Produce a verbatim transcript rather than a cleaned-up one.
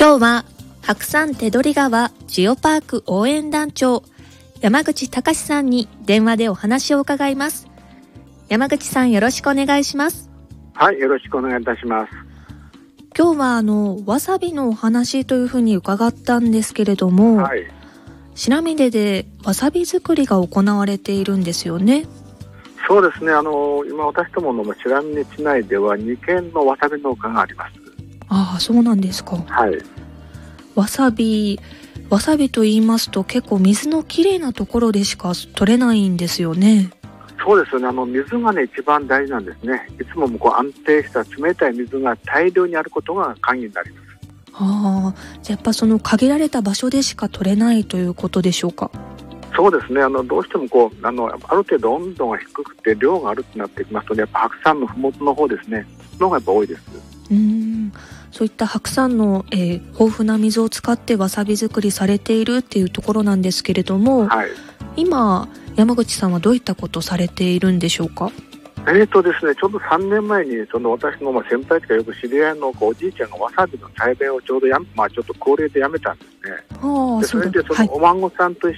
今日は白山手取川ジオパーク応援団長山口隆さんに電話でお話を伺います。山口さん、よろしくお願いします。 はい、よろしくお願いいたします。 今日はあのわさびのお話というふうに伺ったんですけれども、はい、白峰でわさび作りが行われているんですよね。 そうですね、あの今私どもの白峰地内ではにけんのわさび農家があります。 ああ、そうなんですか。 はい。 わさびわさびと言いますと結構水のきれいなところでしか取れないんですよね。 そうですよね、あの水がね一番大事なんですね。いつもこう安定した冷たい水が大量にあることが鍵になります。 ああ、じゃあやっぱその限られた場所でしか取れないということでしょうか。 そうですね、あのどうしてもこうあのある程度温度が低くて量があるとなってきますと、ね、やっぱ白山のふもとの方ですねのがやっぱ多いです。 うーん、そういった白山の、えー、豊富な水を使ってわさび作りされているっていうところなんですけれども、 はい、 今山口さんはどういったことをされているんでしょうか。 えーとですね、ちょうどさんねんまえにその私のまあ先輩とかよく知り合いのおじいちゃんがわさびの栽培をちょうどや、まあ、ちょっと高齢でやめたんですね。 あ、 でそれでそのお孫さんと一